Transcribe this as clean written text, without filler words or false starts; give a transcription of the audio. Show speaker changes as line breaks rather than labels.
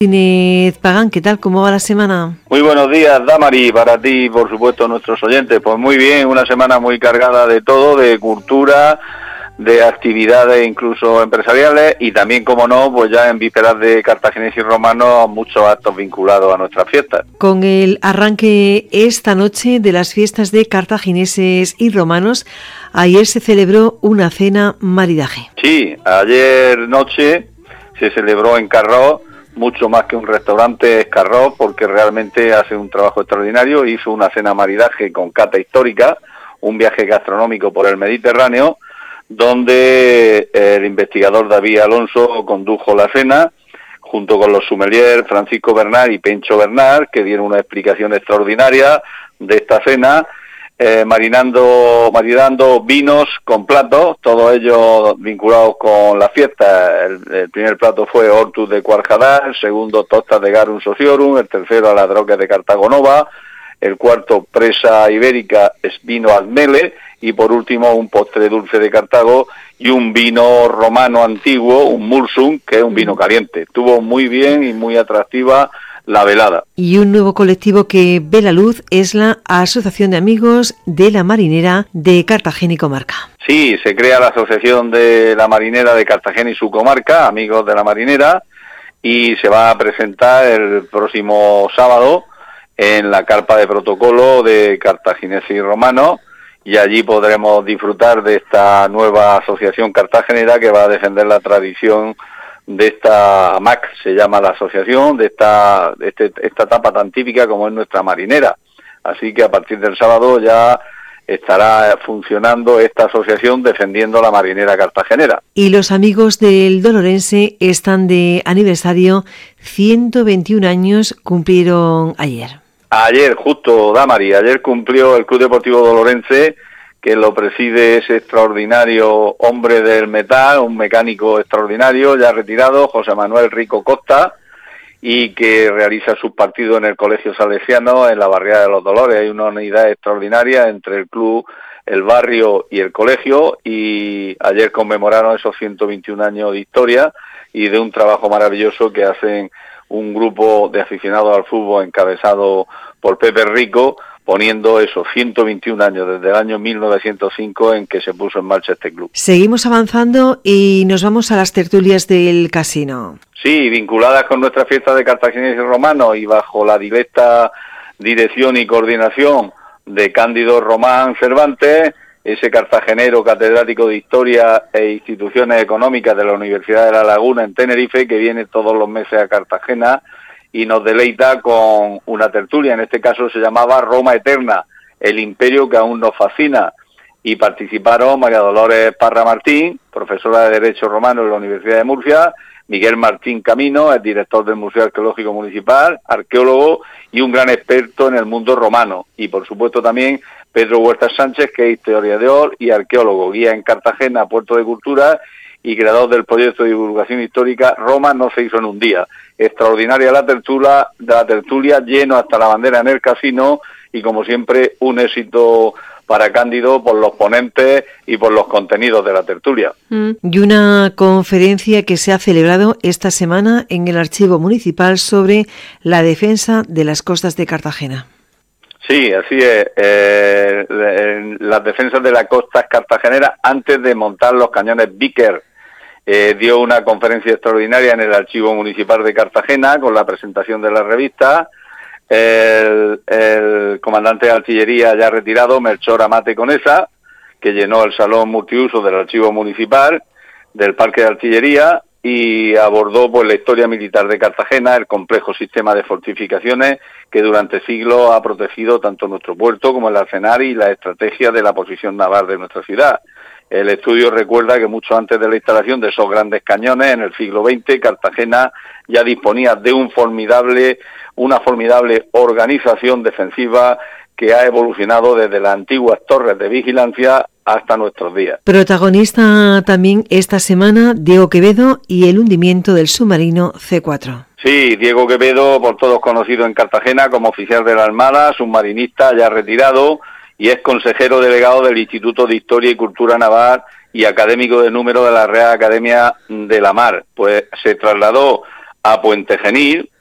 Martínez Pagán, ¿qué tal? ¿Cómo va la semana?
Muy buenos días, Damari, para ti y por supuesto nuestros oyentes. Pues muy bien, una semana muy cargada de todo, de cultura, de actividades incluso empresariales y también, como no, pues ya en vísperas de Cartaginés y Romanos, muchos actos vinculados a nuestras fiestas.
Con el arranque esta noche de las fiestas de cartagineses y romanos, ayer se celebró una cena maridaje.
Sí, ayer noche se celebró en Carrós, mucho más que un restaurante es Carrós, porque realmente hace un trabajo extraordinario. Hizo una cena maridaje con cata histórica, un viaje gastronómico por el Mediterráneo, donde el investigador David Alonso condujo la cena, junto con los sommeliers Francisco Bernard y Pencho Bernard, que dieron una explicación extraordinaria de esta cena, marinando vinos con platos, todos ellos vinculados con la fiesta. El primer plato fue Hortus de Cuarjadá, el segundo Tostas de Garum Sociorum, el tercero Aladroques de Cartagonova, el cuarto Presa Ibérica es vino Admele, y por último un postre dulce de Cartago y un vino romano antiguo, un Mursum, que es un vino caliente. Estuvo muy bien y muy atractiva la velada.
Y un nuevo colectivo que ve la luz es la Asociación de Amigos de la Marinera de Cartagena y Comarca.
Sí, se crea la Asociación de la Marinera de Cartagena y su comarca, Amigos de la Marinera, y se va a presentar el próximo sábado en la carpa de protocolo de Cartagineses y Romanos, y allí podremos disfrutar de esta nueva asociación cartagenera que va a defender la tradición de esta MAC, se llama la asociación, de esta etapa tan típica como es nuestra marinera. Así que a partir del sábado ya estará funcionando esta asociación defendiendo la marinera cartagenera.
Y los amigos del Dolorense están de aniversario, 121 años cumplieron ayer.
Ayer, justo, Damari, ayer cumplió el Club Deportivo Dolorense, que lo preside ese extraordinario hombre del metal, un mecánico extraordinario, ya retirado, José Manuel Rico Costa, y que realiza sus partidos en el Colegio Salesiano, en la barriada de los Dolores. Hay una unidad extraordinaria entre el club, el barrio y el colegio, y ayer conmemoraron esos 121 años de historia y de un trabajo maravilloso que hacen un grupo de aficionados al fútbol encabezado por Pepe Rico, poniendo esos 121 años desde el año 1905 en que se puso en marcha este club.
Seguimos avanzando y nos vamos a las tertulias del casino.
Sí, vinculadas con nuestra fiesta de Cartagineses y Romanos y bajo la directa dirección y coordinación de Cándido Román Cervantes, ese cartagenero catedrático de Historia e Instituciones Económicas de la Universidad de La Laguna en Tenerife, que viene todos los meses a Cartagena y nos deleita con una tertulia. En este caso se llamaba Roma Eterna, el imperio que aún nos fascina, y participaron María Dolores Parra Martín, profesora de Derecho Romano en la Universidad de Murcia, Miguel Martín Camino, el director del Museo Arqueológico Municipal, arqueólogo y un gran experto en el mundo romano, y por supuesto también Pedro Huerta Sánchez, que es historiador y arqueólogo, guía en Cartagena, Puerto de Cultura, y creador del proyecto de divulgación histórica Roma no se hizo en un día. Extraordinaria la tertulia, lleno hasta la bandera en el casino, y como siempre un éxito para Cándido por los ponentes y por los contenidos de la tertulia.
Y una conferencia que se ha celebrado esta semana en el Archivo Municipal sobre la defensa de las costas de Cartagena.
Sí, así es. Las defensas de las costas cartageneras, antes de montar los cañones Vickers, dio una conferencia extraordinaria en el Archivo Municipal de Cartagena con la presentación de la revista. El comandante de artillería ya retirado, Melchor Amate Conesa, que llenó el salón multiuso del Archivo Municipal, del Parque de Artillería, y abordó pues la historia militar de Cartagena, el complejo sistema de fortificaciones que durante siglos ha protegido tanto nuestro puerto como el arsenal y la estrategia de la posición naval de nuestra ciudad. El estudio recuerda que mucho antes de la instalación de esos grandes cañones, en el siglo XX, Cartagena ya disponía de una formidable organización defensiva que ha evolucionado desde las antiguas torres de vigilancia hasta nuestros días.
Protagonista también esta semana Diego Quevedo y el hundimiento del submarino C4.
Sí, Diego Quevedo, por todos conocido en Cartagena como oficial de la Armada, submarinista ya retirado, y es consejero delegado del Instituto de Historia y Cultura Naval y académico de número de la Real Academia de la Mar. Pues se trasladó a Puente Genil,